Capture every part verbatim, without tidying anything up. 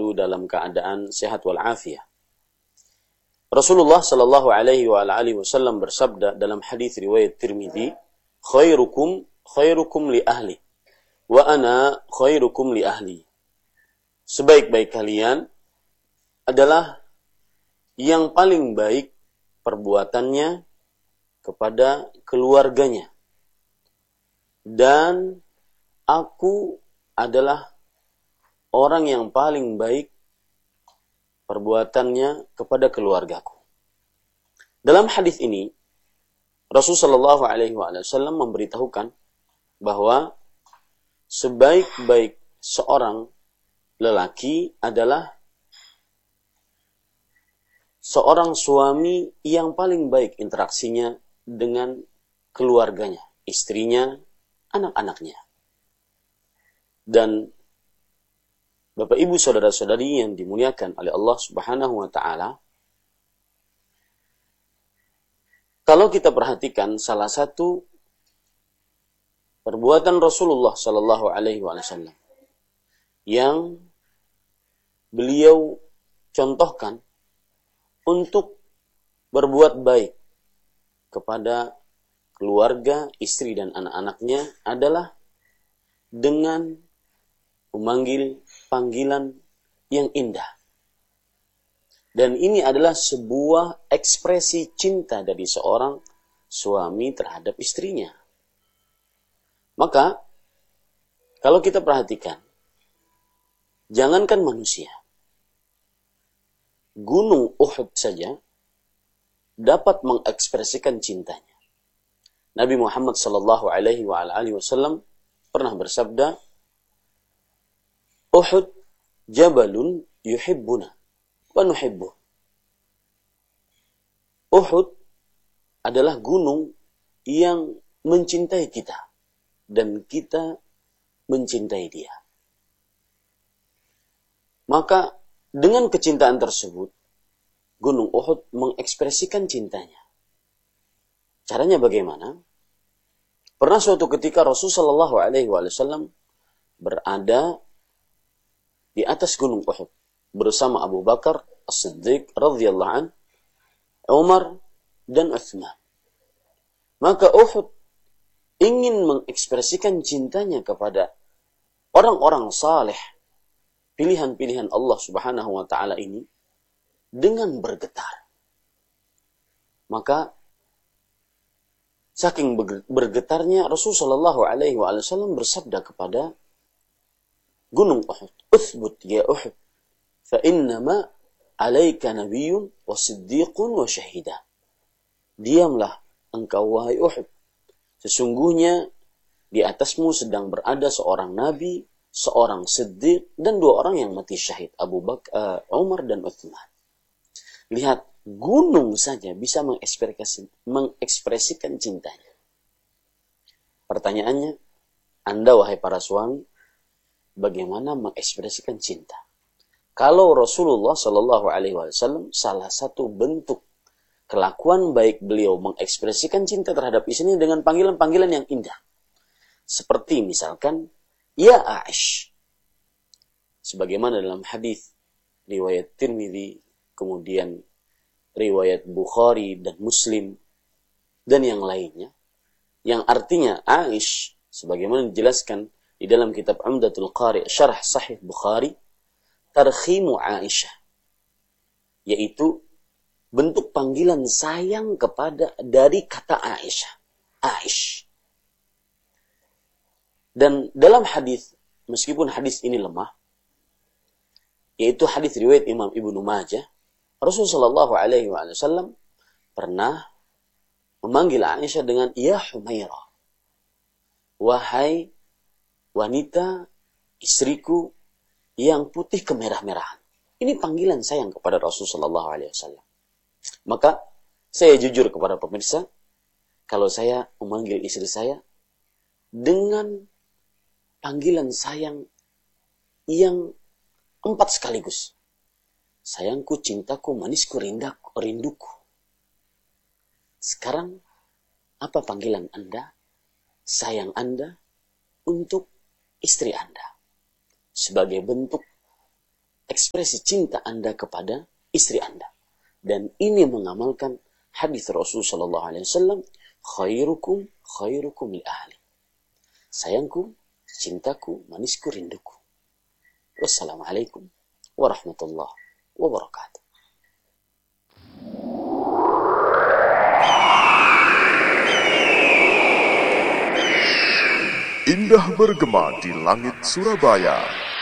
selalu dalam keadaan sehat walafiat. Rasulullah sallallahu alaihi wa alihi wasallam bersabda dalam hadis riwayat Tirmidzi, "Khairukum khairukum li ahli wa ana khairukum li ahli." Sebaik-baik kalian adalah yang paling baik perbuatannya kepada keluarganya, dan aku adalah orang yang paling baik perbuatannya kepada keluargaku. Dalam hadis ini, Rasulullah shallallahu alaihi wasallam memberitahukan bahwa sebaik-baik seorang lelaki adalah seorang suami yang paling baik interaksinya dengan keluarganya, istrinya, anak-anaknya. Dan Bapak Ibu saudara-saudari yang dimuliakan oleh Allah Subhanahu wa taala, kalau kita perhatikan salah satu perbuatan Rasulullah sallallahu alaihi wasallam yang beliau contohkan untuk berbuat baik kepada keluarga, istri dan anak-anaknya adalah dengan memanggil panggilan yang indah. Dan ini adalah sebuah ekspresi cinta dari seorang suami terhadap istrinya. Maka, kalau kita perhatikan, jangankan manusia, Gunung Uhud saja dapat mengekspresikan cintanya. Nabi Muhammad sallallahu alaihi wasallam pernah bersabda, Uhud jabalun yuhibbuna wa nuhibbuh. Uhud adalah gunung yang mencintai kita dan kita mencintai dia. Maka dengan kecintaan tersebut, Gunung Uhud mengekspresikan cintanya. Caranya bagaimana? Pernah suatu ketika Rasulullah shallallahu alaihi wasallam berada di atas Gunung Uhud bersama Abu Bakar As-Siddiq radhiyallahu an, Umar dan Utsman. Maka Uhud ingin mengekspresikan cintanya kepada orang-orang saleh, pilihan-pilihan Allah Subhanahu wa taala ini dengan bergetar. Maka saking bergetarnya Rasulullah shallallahu alaihi wasallam bersabda kepada Gunung Uhud, "Uthbut ya Uhud, fa innama 'alaika nabiyyun wa siddiqun wa syahida." Diamlah engkau wahai Uhud. Sesungguhnya di atasmu sedang berada seorang nabi, seorang siddiq dan dua orang yang mati syahid, Abu Bakar, uh, Umar dan Utsman. Lihat, gunung saja bisa mengekspresikan, mengekspresikan cintanya. Pertanyaannya, Anda wahai para suami, bagaimana mengekspresikan cinta? Kalau Rasulullah shallallahu alaihi wasallam salah satu bentuk kelakuan baik beliau mengekspresikan cinta terhadap istrinya dengan panggilan-panggilan yang indah. Seperti misalkan, ya Aish. Sebagaimana dalam hadis riwayat Tirmidzi, kemudian riwayat Bukhari dan Muslim dan yang lainnya, yang artinya Aish, sebagaimana dijelaskan di dalam kitab Umdatul Qari, Syarah Sahih Bukhari, tarkhimu Aisyah, yaitu bentuk panggilan sayang kepada dari kata Aisyah, Aish. Dan dalam hadis, meskipun hadis ini lemah, yaitu hadis riwayat Imam Ibnu Majah, Rasulullah shallallahu alaihi wasallam pernah memanggil Aisyah dengan ya Humairah, wahai wanita istriku yang putih kemerah-merahan. Ini panggilan sayang kepada Rasulullah shallallahu alaihi wasallam. Maka saya jujur kepada pemirsa, kalau saya memanggil istri saya dengan panggilan sayang yang empat sekaligus. Sayangku, cintaku, manisku, rindaku, rinduku. Sekarang, apa panggilan Anda, sayang Anda, untuk istri Anda? Sebagai bentuk ekspresi cinta Anda kepada istri Anda. Dan ini mengamalkan hadis Rasul sallallahu alaihi wasallam, khairukum khairukum li ahli. Sayangku, cintaku, manisku, rinduku. Wassalamualaikum warahmatullahi wabarakatuh. Indah bergema di langit Surabaya.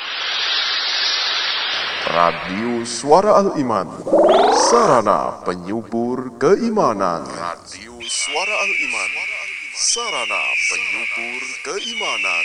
Radio Suara Al-Iman, sarana penyubur keimanan. Radio Suara Al-Iman, sarana penyubur keimanan.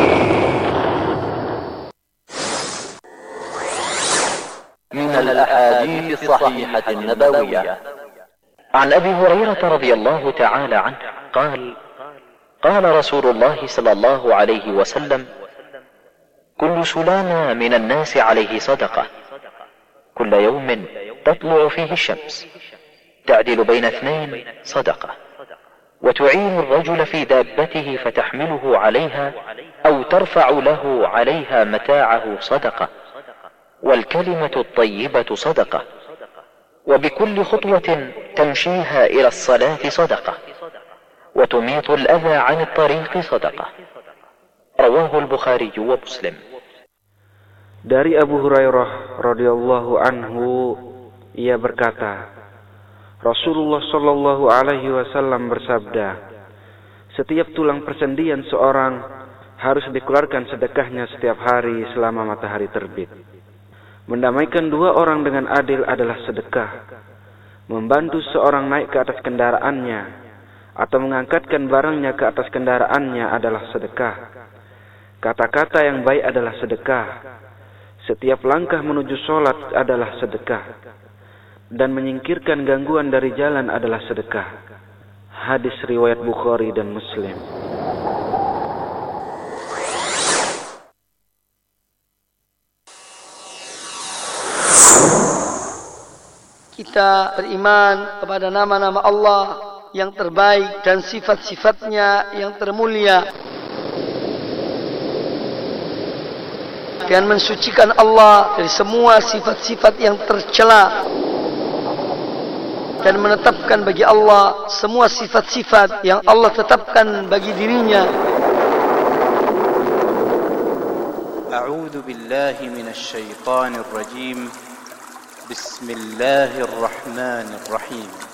من الأحاديث الصحيحة النبوية عن أبي هريرة رضي الله تعالى عنه قال قال رسول الله صلى الله عليه وسلم: كل سلامة من الناس عليه صدقة، كل يوم تطلع فيه الشمس، تعدل بين اثنين صدقة، وتعين الرجل في دابته فتحمله عليها أو ترفع له عليها متاعه صدقة، والكلمة الطيبة صدقة، وبكل خطوة تمشيها إلى الصلاة صدقة، وتميط الأذى عن الطريق صدقة. رواه البخاري ومسلم. Dari Abu Hurairah radhiyallahu anhu, ia berkata, Rasulullah shallallahu alaihi wasallam bersabda, setiap tulang persendian seorang harus dikeluarkan sedekahnya setiap hari selama matahari terbit. Mendamaikan dua orang dengan adil adalah sedekah. Membantu seorang naik ke atas kendaraannya atau mengangkatkan barangnya ke atas kendaraannya adalah sedekah. Kata-kata yang baik adalah sedekah. Setiap langkah menuju sholat adalah sedekah. Dan menyingkirkan gangguan dari jalan adalah sedekah. Hadis riwayat Bukhari dan Muslim. Kita beriman kepada nama-nama Allah yang terbaik dan sifat-sifatnya yang termulia, dan mensucikan Allah dari semua sifat-sifat yang tercela, dan menetapkan bagi Allah semua sifat-sifat yang Allah tetapkan bagi dirinya. A'udzu billahi minasy syaithanir rajim. Bismillahirrahmanirrahim.